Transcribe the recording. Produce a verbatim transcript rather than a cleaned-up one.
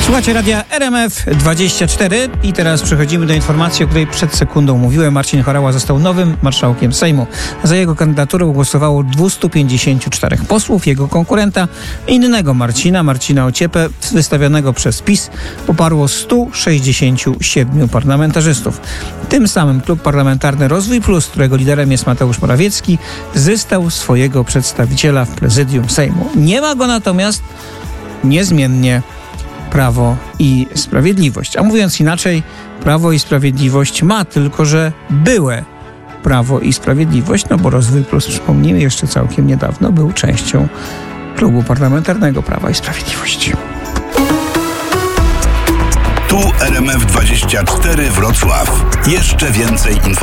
Słuchacie radia R M F dwadzieścia cztery i teraz przechodzimy do informacji, o której przed sekundą mówiłem. Marcin Horała został nowym marszałkiem Sejmu. Za jego kandydaturą głosowało dwieście pięćdziesiąt cztery posłów. Jego konkurenta, innego Marcina, Marcina Ociepę, wystawionego przez PiS, poparło sto sześćdziesiąt siedem parlamentarzystów. Tym samym Klub Parlamentarny Rozwój Plus, którego liderem jest Mateusz Morawiecki, zyskał swojego przedstawiciela w prezydium Sejmu. Nie ma go natomiast niezmiennie Prawo i Sprawiedliwość. A mówiąc inaczej, Prawo i Sprawiedliwość ma, tylko że byłe Prawo i Sprawiedliwość, no bo Rozwój Plus, przypomnijmy, jeszcze całkiem niedawno był częścią Klubu Parlamentarnego Prawa i Sprawiedliwość. Tu R M F dwadzieścia cztery Wrocław. Jeszcze więcej informacji.